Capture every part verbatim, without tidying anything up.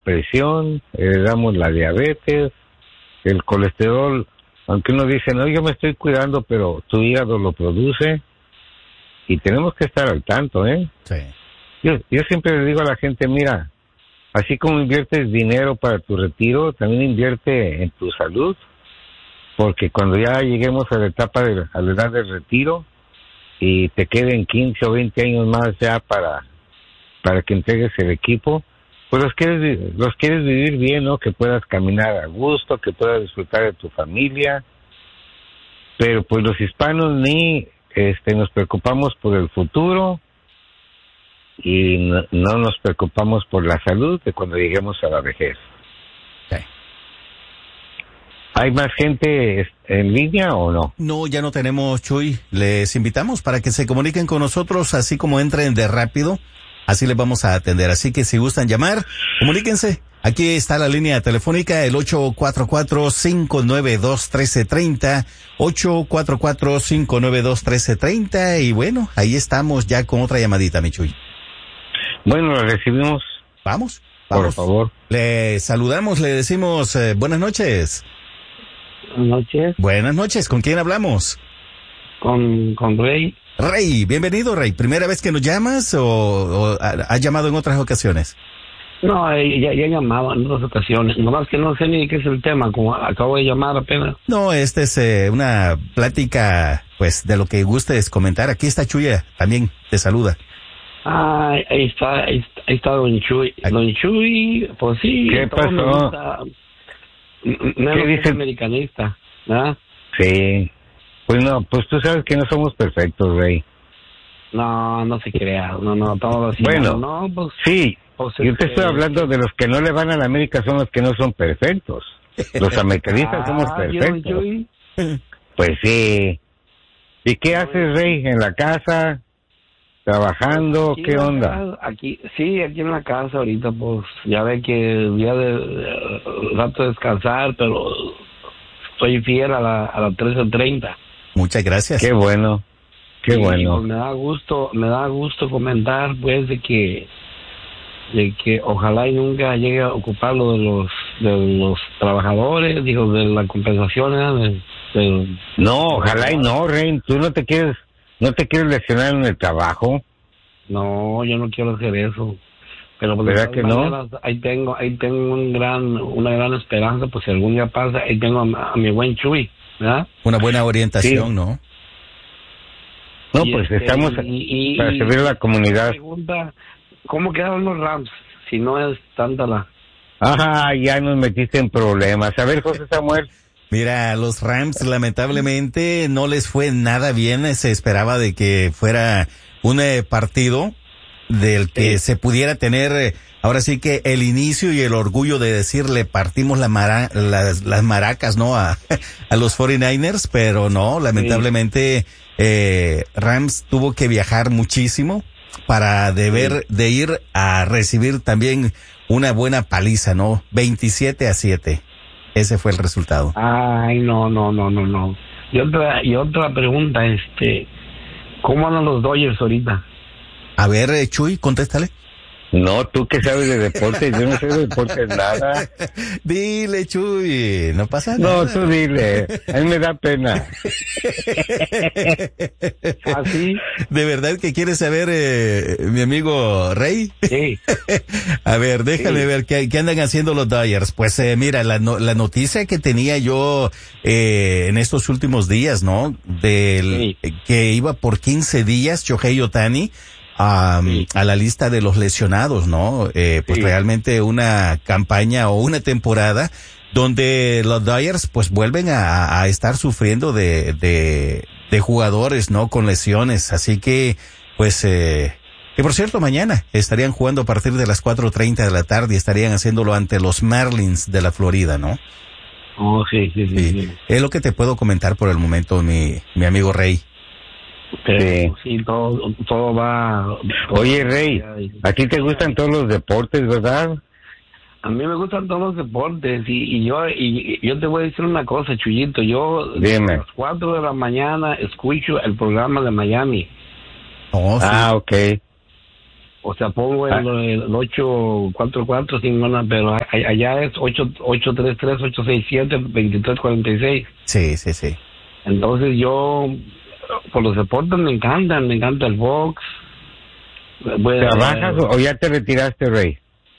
presión, heredamos la diabetes, el colesterol, aunque uno dice, no, yo me estoy cuidando, pero tu hígado lo produce y tenemos que estar al tanto, ¿eh? Sí. Yo, yo siempre le digo a la gente, mira, así como inviertes dinero para tu retiro, también invierte en tu salud, porque cuando ya lleguemos a la etapa de a la edad del retiro y te queden quince o veinte años más ya para, para que entregues el equipo, pues los quieres, los quieres vivir bien, ¿no? Que puedas caminar a gusto, que puedas disfrutar de tu familia. Pero pues los hispanos ni este nos preocupamos por el futuro y no, no nos preocupamos por la salud de cuando lleguemos a la vejez. Okay. ¿Hay más gente en línea o no? No, ya no tenemos, Chuy. Les invitamos para que se comuniquen con nosotros, así como entren de rápido. Así les vamos a atender. Así que si gustan llamar, comuníquense. Aquí está la línea telefónica, el ocho cuatro cuatro, cinco nueve dos, uno tres tres cero, ocho cuatro cuatro, cinco nueve dos, uno tres tres cero. Y bueno, ahí estamos ya con otra llamadita, mi Chuy. Bueno, la recibimos. Vamos, vamos. Por favor. Le saludamos, le decimos eh, buenas noches. Buenas noches. Buenas noches, ¿con quién hablamos? Con, con Rey. Rey, bienvenido, Rey. ¿Primera vez que nos llamas o, o has llamado en otras ocasiones? No, eh, ya, ya he llamado en otras ocasiones. Nomás que no sé ni qué es el tema, como acabo de llamar apenas. No, esta es eh, una plática, pues, de lo que gustes comentar. Aquí está Chuya, también te saluda. Ah, ahí está, ahí está, ahí está Don Chuy. Aquí. Don Chuy, pues sí. ¿Qué todo me pasó? gusta. M- Menos ¿Qué dice? americanista, ¿verdad? Sí. Pues no, pues tú sabes que no somos perfectos, Rey. No, no se crea. No, no, todo así. Bueno, no, pues, sí. pues, Yo te este, estoy hablando de los que no le van a la América, son los que no son perfectos. Los americanistas somos ah, ¿y Don perfectos. Chuy? Pues sí. ¿Y qué haces, Rey? ¿En la casa? ¿Trabajando? Aquí ¿Qué en la onda? casa, Aquí, sí, aquí en la casa ahorita, pues, ya ve que el día de, de rato de descansar, pero estoy fiel a la, a la trece treinta. Muchas gracias. Qué bueno. Qué Y, bueno. pues, me da gusto, me da gusto comentar, pues, de que, de que ojalá y nunca llegue a ocupar lo de los, de los trabajadores, digo, de la compensación, ¿eh? de, de, No, ojalá y no, Rey. Tú no te quieres, no te quieres lesionar en el trabajo. No, yo no quiero hacer eso. Pero pues, ¿Verdad de que todas no? maneras, ahí tengo, ahí tengo un gran, una gran esperanza, pues si algún día pasa, ahí tengo a, a mi buen Chuy, ¿verdad? Una buena orientación, Sí. ¿no? No, Y, pues este, estamos y- y- para y- servir a la comunidad. Pregunta, ¿cómo quedaron los Rams? Si no es tanta la... Ajá, ya nos metiste en problemas. A ver, José Samuel. Mira, los Rams lamentablemente no les fue nada bien. Se esperaba de que fuera un eh, partido del que Sí. se pudiera tener, eh, ahora sí que el inicio y el orgullo de decirle partimos la mara, las, las maracas, ¿no? A, a los cuarenta y nueve ers, pero no, lamentablemente eh, Rams tuvo que viajar muchísimo para deber de ir a recibir también una buena paliza, ¿no? veintisiete a siete. Ese fue el resultado. Ay, no, no, no, no, no. Y otra, y otra pregunta, este, ¿cómo andan los Dodgers ahorita? A ver, eh, Chuy, contéstale. No, tú que sabes de deportes, yo no sé de deportes nada. Dile, Chuy, no pasa nada. No, tú dile, a mí me da pena. ¿Ah, sí? ¿De verdad que quieres saber, eh, mi amigo Rey? Sí. A ver, déjame Sí. ver qué, qué andan haciendo los Dodgers. Pues eh, mira, la, no, la noticia que tenía yo eh, en estos últimos días, ¿no? Del Sí. que iba por quince días Shohei Ohtani a, Sí. a la lista de los lesionados, ¿no? Eh, pues Sí. realmente una campaña o una temporada donde los Dodgers pues vuelven a, a estar sufriendo de, de, de jugadores, ¿no? Con lesiones. Así que, pues, eh, que por cierto, mañana estarían jugando a partir de las cuatro treinta de la tarde y estarían haciéndolo ante los Marlins de la Florida, ¿no? Oh, sí, sí, sí. Sí. sí. Es lo que te puedo comentar por el momento, mi, mi amigo Rey. Pero, sí, todo, todo va... Oye, Rey, a ti te gustan todos los deportes, ¿verdad? A mí me gustan todos los deportes y, y yo y, y yo te voy a decir una cosa, Chuyito. Yo Dime. a las cuatro de la mañana escucho el programa de Miami. Oh, sí. Ah, ok. O sea, pongo el, el ocho cuatro cuatro sin una, pero a- allá es ocho ocho tres tres ocho seis siete dos tres cuatro seis. Sí, sí, sí. Entonces yo, por los deportes me encantan, me encanta el box. Bueno, ¿Trabajas eh, o ya te retiraste, Rey?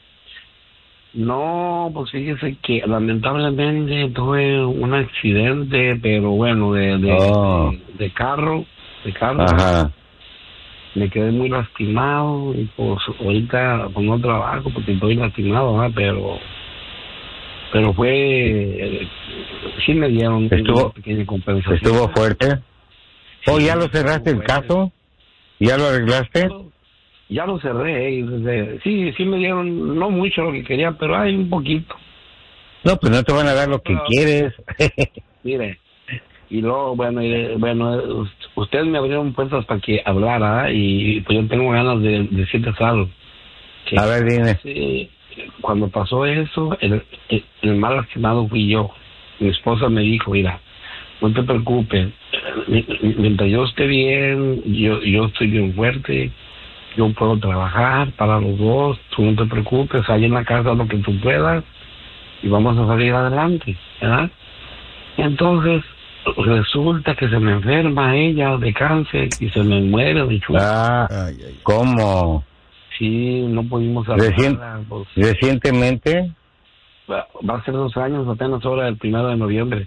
no, pues fíjese que lamentablemente tuve un accidente, pero bueno, de, de, Oh. de, de carro, de carro. Ajá. Me quedé muy lastimado y pues ahorita pues no trabajo porque estoy lastimado, ¿verdad? pero pero fue eh, sí me dieron Estuvo- una pequeña compensación. ¿Estuvo fuerte? ¿O Sí, ya lo cerraste el estuvo fuerte. caso? ¿Ya lo arreglaste? Ya lo cerré, eh, desde- sí, sí me dieron, no mucho lo que quería, pero hay un poquito. No, pues no te van a dar lo que quieres. Mire, y luego, bueno, y, bueno, eh, ustedes me abrieron puertas para que hablara y pues yo tengo ganas de de decirles algo. Que, A ver, dime. sí, cuando pasó eso, el, el, el mal lastimado fui yo. Mi esposa me dijo, mira, no te preocupes, mi- mi- mientras yo esté bien, yo, yo estoy bien fuerte, yo puedo trabajar para los dos, tú no te preocupes, hay en la casa lo que tú puedas y vamos a salir adelante, ¿verdad? Entonces, resulta que se me enferma ella de cáncer y se me muere de chulo. Ah, Ay, ay, ay. ¿cómo? Sí, no pudimos Recien- salvarla, pues, Recientemente, va va a ser dos años apenas ahora el primero de noviembre.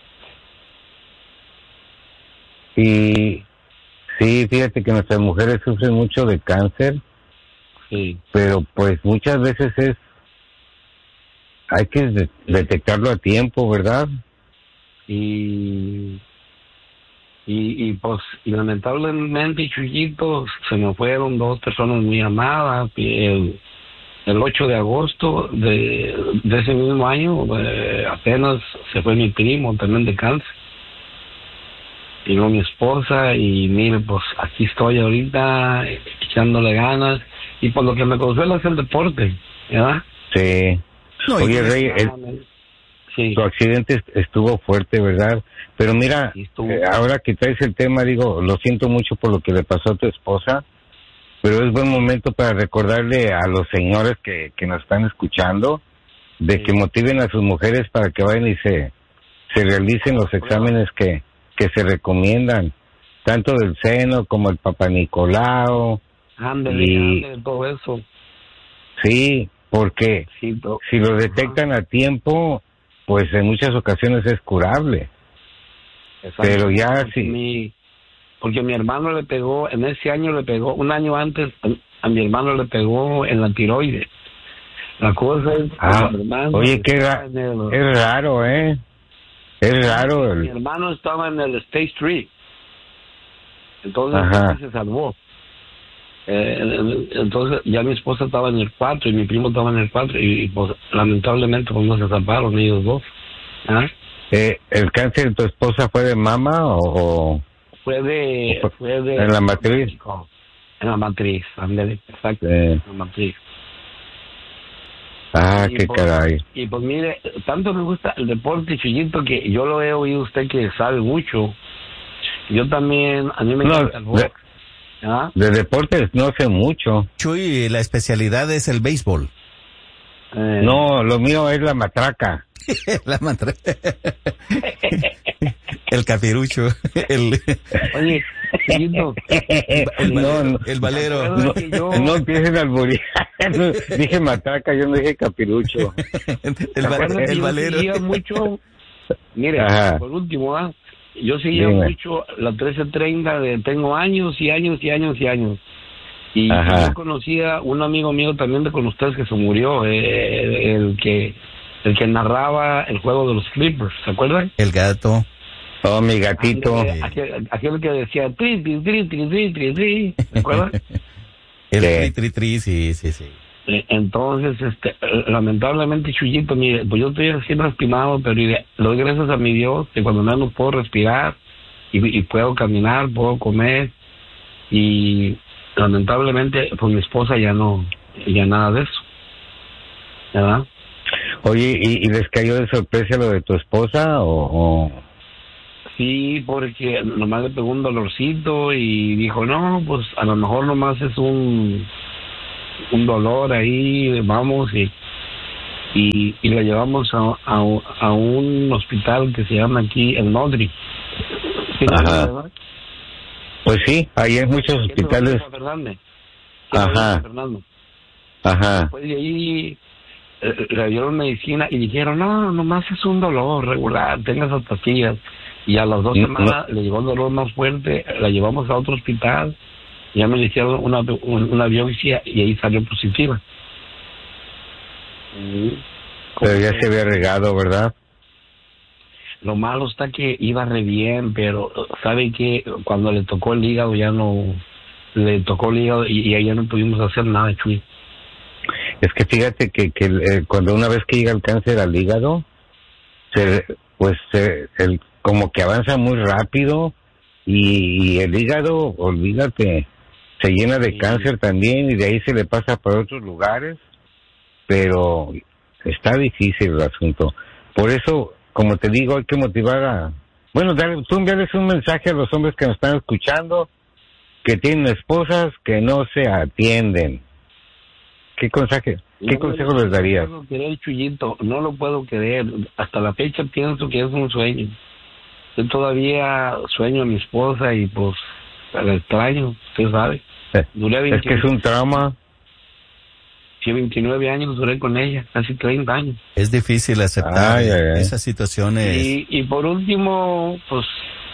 y sí, fíjate que nuestras mujeres sufren mucho de cáncer, Sí, pero pues muchas veces es, hay que de- detectarlo a tiempo, ¿verdad? y, y, y pues, y lamentablemente, Chuyito, se me fueron dos personas muy amadas. Y el, el ocho de agosto de, de ese mismo año, eh, apenas se fue mi primo, también de cáncer. Y no mi esposa, y mire, pues aquí estoy ahorita, eh, echándole ganas, y por lo que me consuela es el deporte, ¿verdad? Sí. No, y Oye, tienes- Rey, el- Sí, tu accidente est- estuvo fuerte, ¿verdad? Pero mira, sí estuvo. eh, ahora que traes el tema, digo, lo siento mucho por lo que le pasó a tu esposa, pero es buen momento para recordarle a los señores que, que nos están escuchando de Sí. que motiven a sus mujeres para que vayan y se, se realicen los exámenes que, que se recomiendan, tanto del seno como el Papa Nicolau. Ándale, y- ándale, todo eso. Sí, porque Sí, to- si lo detectan a tiempo, pues en muchas ocasiones es curable. Pero ya porque sí. Mi, porque mi hermano le pegó, en ese año le pegó, un año antes, a, a mi hermano le pegó en la tiroides. La cosa es que Ah, mi hermano oye, qué estaba ra- en el- es raro, ¿eh? Es raro. Mi El, hermano estaba en el State Street. Entonces Ajá. él se salvó. Eh, entonces ya mi esposa estaba en el cuatro y mi primo estaba en el cuatro y, y, pues lamentablemente pues no se salvaron ellos dos. ¿Ah? eh, ¿El cáncer de tu esposa fue de mama o, o Fue de, Fue- fue de... en la matriz? En la matriz, ándale, exacto, Eh, en la matriz. ah, Y qué pues- caray. Y pues mire, tanto me gusta el deporte, Chuyito, que yo lo he oído usted que sabe mucho. Yo también, a mí me No, encanta el box. de- ¿Ah? De deportes no sé mucho. Chuy, la especialidad es el béisbol. Eh, No, lo mío es la matraca. La mantra. El capirucho. El, Oye, Chuyito, el, No, valero, no. el valero. ¿Te No, acuerdas que yo- no empiecen a alburear. Dije matraca, yo no dije capirucho. El, ¿te va- acuerdas que el yo valero. seguía mucho? Mire, Ajá. por último, ¿ah? Yo seguía Dime. mucho la trece treinta de tengo años y años y años y años. Y Ajá. yo conocía un amigo mío también de con ustedes que se murió, eh, el que el que narraba el juego de los Clippers, ¿se acuerdan? El gato. Oh, mi gatito. Aquel, aquel, aquel que decía tri, tri, tri, tri, tri, tri, tri, ¿se acuerdan? El Sí. tri, tri, tri, sí, sí, sí. Eh, Entonces, este, eh, lamentablemente, Chuyito, mire, pues yo estoy así lastimado, pero y de- le doy gracias a mi Dios que cuando menos puedo respirar y, y puedo caminar, puedo comer y lamentablemente, pues mi esposa ya no, ya nada de eso, ¿verdad? Oye, ¿y, y les cayó de sorpresa lo de tu esposa o...? o... Sí, porque nomás le pegó un dolorcito y dijo, no, pues a lo mejor nomás es un un dolor ahí, vamos y y, y la llevamos a, a, a un hospital que se llama aquí el Nodri. ¿Sí, Ajá. verdad? Pues sí, ahí hay muchos hospitales. Ajá. Ajá. Después de ahí eh, le dieron medicina y dijeron, no, nomás es un dolor regular, tenga esas pastillas. Y a las dos No, semanas no. le llegó el dolor más fuerte, la llevamos a otro hospital, ya me le hicieron una, una biopsia y ahí salió positiva. Pero ya se había regado, ¿verdad? Lo malo está que iba re bien, pero sabe que cuando le tocó el hígado ya no, le tocó el hígado y, y ahí ya no pudimos hacer nada, Chuy. Es que fíjate que, que eh, cuando una vez que llega el cáncer al hígado, se, pues se, el, como que avanza muy rápido y, y el hígado, olvídate, se llena de Sí. cáncer también y de ahí se le pasa por otros lugares, pero está difícil el asunto. Por eso, como te digo, hay que motivar a... Bueno, dale, tú enviarles un mensaje a los hombres que nos están escuchando, que tienen esposas que no se atienden. ¿Qué consejo, qué No, consejo les darías? No lo puedo querer, Chuyito, no lo puedo querer. Hasta la fecha pienso que es un sueño. Yo todavía sueño a mi esposa y pues la extraño, usted sabe. Duré Es que es un trauma. Sí, veintinueve años duré con ella, casi treinta años. Es difícil aceptar Ay, ay, ay. esas situaciones. Y, y por último, pues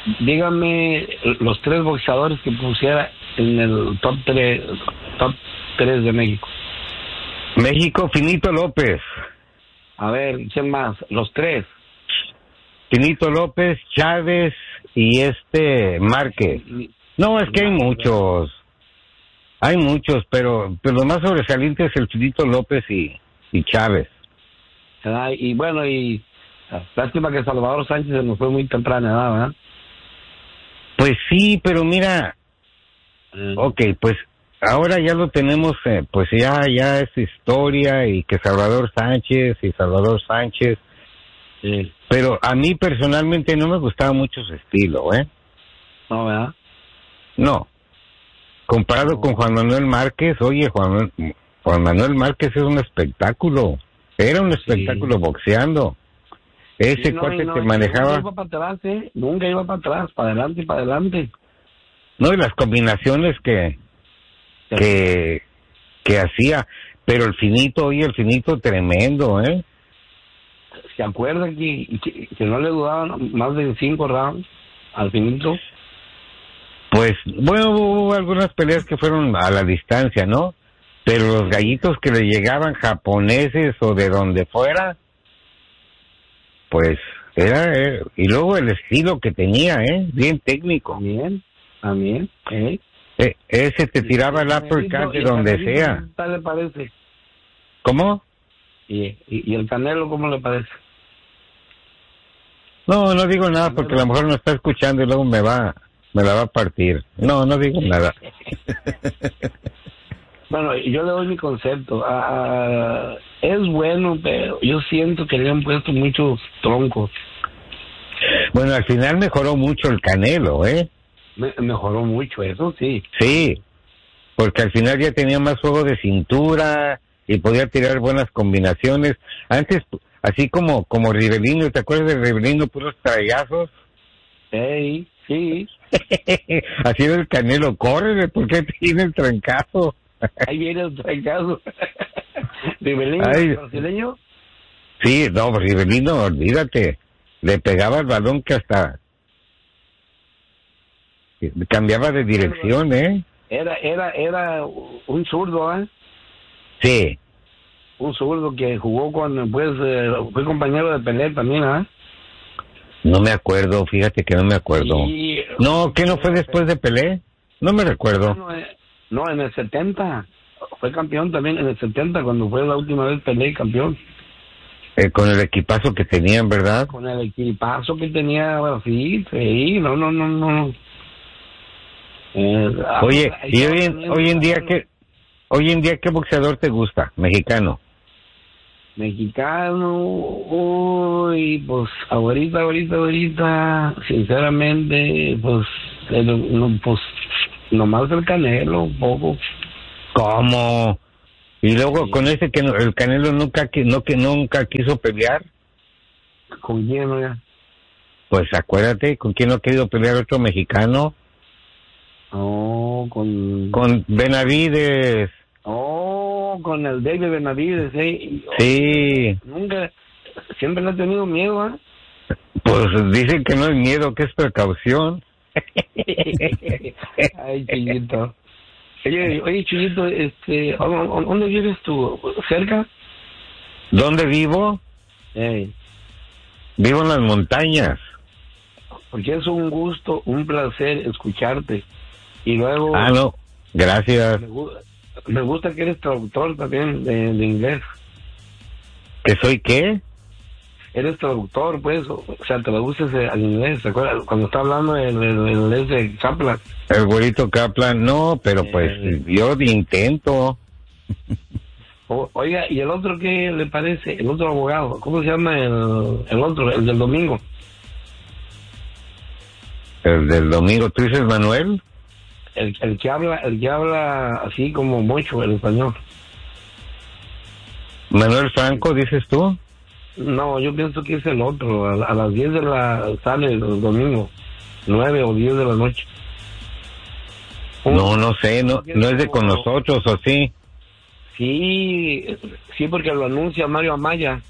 dígame los tres boxeadores que pusiera en el top tres, top tres de México. México, Finito López. A ver, ¿quién más? Los tres. Finito López, Chávez y este Márquez. No, es que hay muchos. Hay muchos, pero, pero lo más sobresaliente es el Finito López y, y Chávez. Ah, y bueno, y lástima que Salvador Sánchez se nos fue muy temprana edad, ¿verdad? Pues sí, pero mira, Mm. ok, pues ahora ya lo tenemos, eh, pues ya, ya es historia y que Salvador Sánchez y Salvador Sánchez, Sí. pero a mí personalmente no me gustaba mucho su estilo, ¿eh? No, ¿verdad? No. Comparado No. con Juan Manuel Márquez, oye, Juan, Manuel- Juan Manuel Márquez es un espectáculo. Era un espectáculo Sí. boxeando. Ese Sí, no, cuate y no, que y manejaba, Nunca iba para atrás, ¿eh? Nunca iba para atrás, para adelante y para adelante. no, y las combinaciones que, que, que hacía. Pero el Finito, oye, el Finito tremendo, ¿eh? ¿Se acuerda que, que, que no le dudaban más de cinco rounds al Finito? Pues, bueno, hubo algunas peleas que fueron a la distancia, ¿no? Pero los gallitos que le llegaban japoneses o de donde fuera, pues, era, eh, y luego el estilo que tenía, ¿eh? Bien técnico. También, también, ¿eh? Eh, ese te tiraba el Y uppercut de el donde Canelito, sea. ¿qué tal le parece? ¿Cómo? Y, y, y el Canelo, ¿cómo le parece? No, no digo nada porque a lo mejor no está escuchando y luego me va, me la va a partir. No, no digo nada. Bueno, yo le doy mi concepto. Ah, es bueno, pero yo siento que le han puesto muchos troncos. Bueno, al final mejoró mucho el Canelo, ¿eh? Me, mejoró mucho, eso sí. Sí, porque al final ya tenía más juego de cintura y podía tirar buenas combinaciones. Antes, así como como Rivelino, ¿te acuerdas de Rivelino, puros traigazos? Ey, sí. Así era el Canelo, córrele, ¿por qué tiene el trancazo? Ahí viene el trancazo. ¿Rivelino, Ay. brasileño? Sí, no, Rivelino, olvídate, le pegaba el balón que hasta cambiaba de dirección, ¿eh? Era, era, era un zurdo, ¿eh? Sí. Un zurdo que jugó con, pues, eh, fue compañero de Pelé también, ¿ah? No me acuerdo, fíjate que no me acuerdo. Y- No, ¿qué no fue después de Pelé? No me recuerdo. No, eh, no, en el setenta. Fue campeón también en el setenta, cuando fue la última vez Pelé campeón. Eh, con el equipazo que tenían, ¿verdad? Con el equipazo que tenía Brasil, sí, no, no, no, no. Eh, Oye, ahí y estaba hoy en, teniendo- hoy en día, ¿qué, hoy en día, ¿qué boxeador te gusta? Mexicano. Mexicano, uy, pues ahorita, ahorita, ahorita, sinceramente, pues, el, no, pues, nomás el Canelo, un poco. ¿Cómo? Y luego sí. Con ese que no, el Canelo nunca no que nunca quiso pelear. ¿Con quién, oiga? Pues acuérdate, ¿con quién no ha querido pelear otro mexicano? Oh, con... Con Benavides. Oh, con el David Benavides, ¿eh? Sí. Nunca, siempre le ha tenido miedo, ¿eh? Pues dicen que no es miedo, que es precaución. Ay, Chuyito. Oye, oye, Chuyito, este, ¿dónde vives tú? ¿Cerca? ¿Dónde vivo? Hey. Vivo en las montañas. Porque es un gusto, un placer escucharte. Y luego... Ah, no, gracias. Me, me gusta que eres traductor también de, de inglés. ¿Que soy qué? Eres traductor, pues, o sea, traduces al inglés, ¿te acuerdas? Cuando está hablando el, el, el inglés de Kaplan. El güerito Kaplan, no, pero pues eh. yo intento. O, oiga, ¿y el otro qué le parece? El otro abogado, ¿cómo se llama el, el otro, el del domingo? ¿El del domingo? ¿Tú dices Manuel? El, el que habla, el que habla así como mucho el español. ¿Manuel Franco, dices tú? No, yo pienso que es el otro. A, a las diez de la sale el domingo, nueve o diez de la noche. No, no sé, no, no es de con nosotros, ¿o sí? Sí, sí, porque lo anuncia Mario Amaya.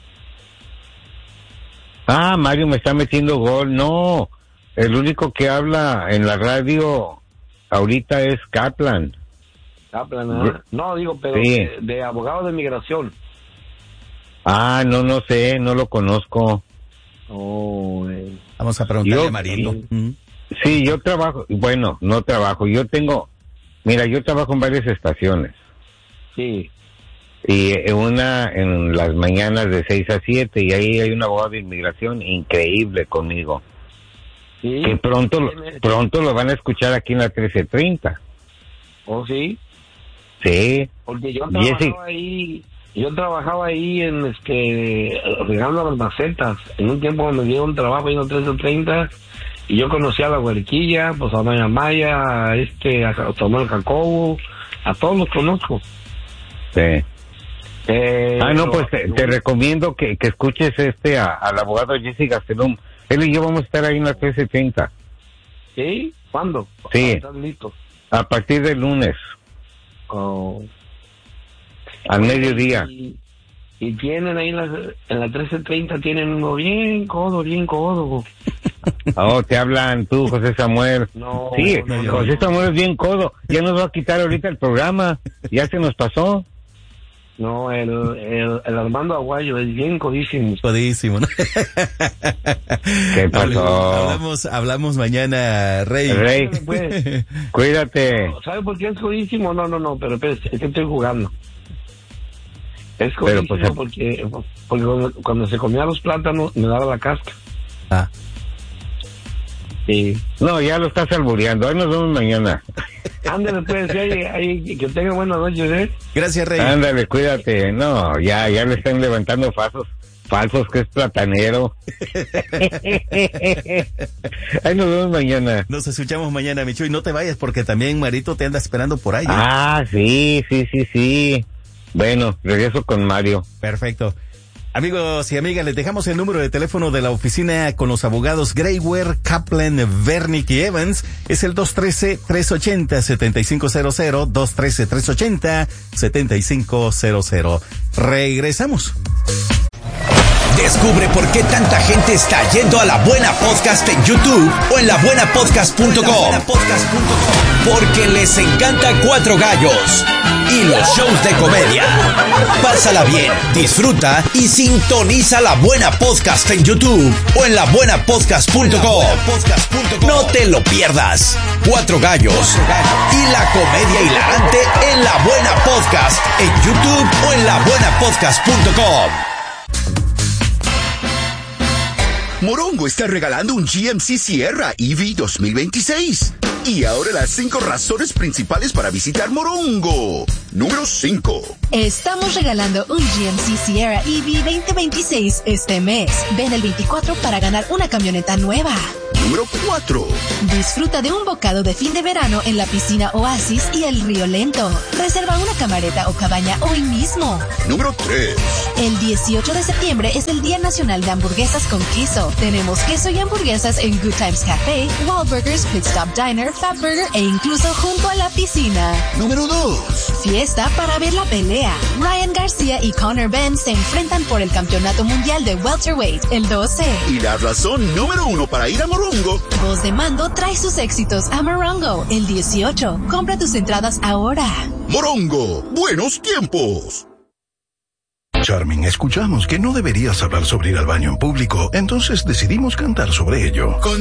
Ah, Mario me está metiendo gol. No, el único que habla en la radio ahorita es Kaplan. Kaplan, ¿eh? No, digo, pero sí. de, de abogado de migración. Ah, no, no sé, no lo conozco. Oh, eh. Vamos a preguntarle yo, a Marilo. Sí, sí, yo trabajo, bueno, no trabajo, yo tengo, mira, yo trabajo en varias estaciones. Sí. Y una en las mañanas de seis a siete, y ahí hay un abogado de inmigración increíble conmigo. Sí. Que pronto, pronto lo van a escuchar aquí en la trece treinta. ¿Oh, sí? Sí. Porque yo trabajaba ahí... Yo trabajaba ahí en, este, regando las macetas. En un tiempo me dieron un trabajo ahí en el trece treinta y yo conocí a la Huerquilla, pues a Maya Maya, a este, a Samuel Jacobo, a todos los conozco. Sí. Eh, ah, no, pues te, te recomiendo que, que escuches este a, al abogado Jesse Gastelum. Él y yo vamos a estar ahí en la trece treinta. ¿Sí? ¿Cuándo? Sí. ¿Estás listo? A partir del lunes. Oh. Al mediodía. Y, y tienen ahí en la, en la trece treinta, tienen uno bien codo, bien codo. Oh, te hablan tú, José Samuel. No, sí, no, no, José no. Samuel es bien codo. Ya nos va a quitar ahorita el programa. Ya se nos pasó. No, el, el, el Armando Aguayo es bien codísimo. Codísimo, ¿no? ¿Qué pasó? Hablamos, hablamos mañana, Rey. Rey, pues, cuídate. ¿Sabe por qué es codísimo? No, no, no, pero, pero es que estoy jugando. Es codísimo pues, porque, porque cuando, cuando se comía los plátanos me daba la casca. Ah. Sí. No, ya lo estás albureando. Ahí nos vemos mañana. Ándale, pues, ahí, ahí, que tenga buenas noches, ¿eh? Gracias, Rey. Ándale, cuídate. No, ya, ya le están levantando falsos, falsos que es platanero. Ahí nos vemos mañana. Nos escuchamos mañana, Micho, y no te vayas porque también Marito te anda esperando por ahí, ¿eh? Ah, sí, sí, sí, sí. Bueno, regreso con Mario. Perfecto. Amigos y amigas, les dejamos el número de teléfono de la oficina con los abogados Graywer, Kaplan, Vernick y Evans. Es el dos uno tres, tres ocho cero, siete cinco cero cero, dos uno tres, tres ocho cero, siete cinco cero cero. Regresamos. Descubre por qué tanta gente está yendo a La Buena Podcast en YouTube o en la buena podcast punto com. Porque les encanta Cuatro Gallos y los shows de comedia. Pásala bien, disfruta y sintoniza La Buena Podcast en YouTube o en la buena podcast punto com. No te lo pierdas. Cuatro Gallos y la comedia hilarante en La Buena Podcast en YouTube o en la buena podcast punto com. Morongo está regalando un G M C Sierra E V dos mil veintiséis. Y ahora las cinco razones principales para visitar Morongo. Número cinco. Estamos regalando un G M C Sierra E V veinte veintiséis este mes. Ven el veinticuatro para ganar una camioneta nueva. Número cuatro. Disfruta de un bocado de fin de verano en la piscina Oasis y el Río Lento. Reserva una camareta o cabaña hoy mismo. Número tres. El dieciocho de septiembre es el Día Nacional de Hamburguesas con Queso. Tenemos queso y hamburguesas en Good Times Café, Wahlburgers, Pit Stop Diner, Fat Burger e incluso junto a la piscina. Número dos. Fiesta para ver la pelea. Ryan García y Conor Benn se enfrentan por el Campeonato Mundial de Welterweight el doce. Y la razón número uno para ir a Morongo. Voz de Mando trae sus éxitos a Morongo el dieciocho. Compra tus entradas ahora. Morongo, buenos tiempos. Charmin, escuchamos que no deberías hablar sobre ir al baño en público, entonces decidimos cantar sobre ello.